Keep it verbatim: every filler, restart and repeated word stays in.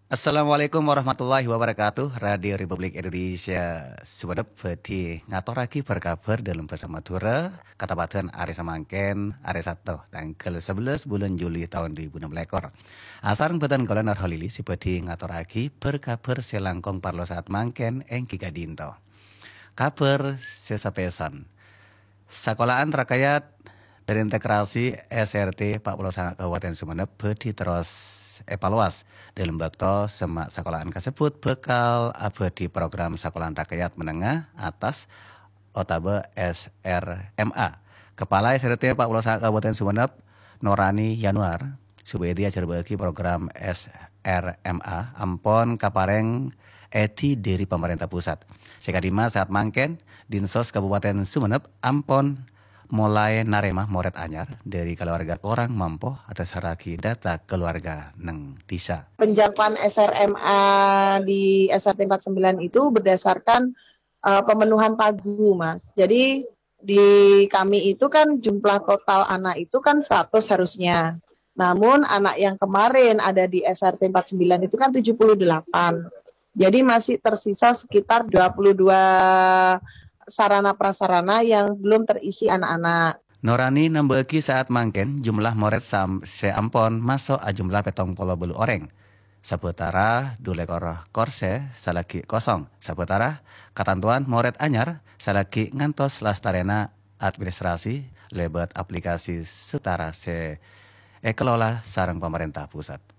Assalamualaikum warahmatullahi wabarakatuh. Radio Republik Indonesia Sumenep di ngaturake berkabar dalam bahasa Madura, Kabupaten Ari Samangken, Ari Sato, tanggal sebelas bulan Juli tahun dua ribu enam belas. Asareng beten kula Nurholili sibadi ngaturake berkabar selangkong parlo saat mangken ing Giga Dinto. Kabar sesapesan. Sekolahan rakyat terintegrasi S R T empat puluh satu Kabupaten Sumenep bedi terus evaluas dalam bakto semak sekolahan tersebut bekal abadi program sekolahan rakyat menengah atas Otabe S R M A. Kepala S R T empat puluh satu Kabupaten Sumenep Norani Yanuar subedi ajar bagi program S R M A ampon kapareng eti dari pemerintah pusat. Sekadima saat mangken Dinsos Kabupaten Sumenep ampon mulai narema moret anyar dari keluarga orang mampu atas haraki data keluarga neng desa. Penjangkauan S R M A di S R T empat puluh sembilan itu berdasarkan uh, pemenuhan pagu, Mas. Jadi di kami itu kan jumlah total anak itu kan seratus harusnya. Namun anak yang kemarin ada di S R T empat puluh sembilan itu kan tujuh puluh delapan. Jadi masih tersisa sekitar dua puluh dua sarana prasarana yang belum terisi anak-anak. Norani nambahki saat mangken jumlah moret sam seampon masuk a jumlah petong polo belu oreng. Sabutara dua lekor korse salaki kosong. Sabutara katantuan moret anyar salaki ngantos lastarena administrasi lebet aplikasi setara se ekelola sarang pemerintah pusat.